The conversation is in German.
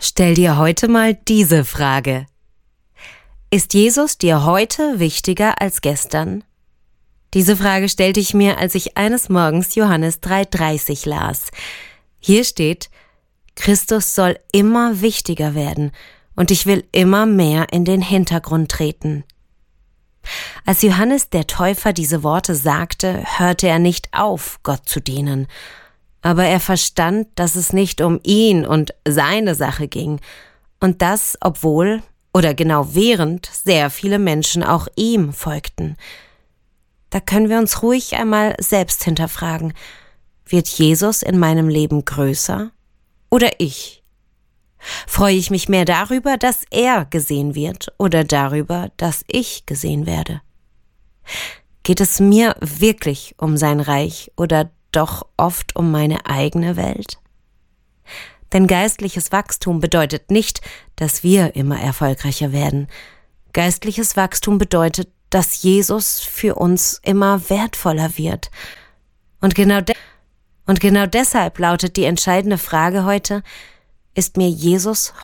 Stell dir heute mal diese Frage. Ist Jesus dir heute wichtiger als gestern? Diese Frage stellte ich mir, als ich eines Morgens Johannes 3,30 las. Hier steht: Christus soll immer wichtiger werden und ich will immer mehr in den Hintergrund treten. Als Johannes der Täufer diese Worte sagte, hörte er nicht auf, Gott zu dienen. Aber er verstand, dass es nicht um ihn und seine Sache ging. Und das, obwohl oder genau während sehr viele Menschen auch ihm folgten. Da können wir uns ruhig einmal selbst hinterfragen: Wird Jesus in meinem Leben größer oder ich? Freue ich mich mehr darüber, dass er gesehen wird oder darüber, dass ich gesehen werde? Geht es mir wirklich um sein Reich oder doch oft um meine eigene Welt? Denn geistliches Wachstum bedeutet nicht, dass wir immer erfolgreicher werden. Geistliches Wachstum bedeutet, dass Jesus für uns immer wertvoller wird. Und genau deshalb lautet die entscheidende Frage heute: Ist mir Jesus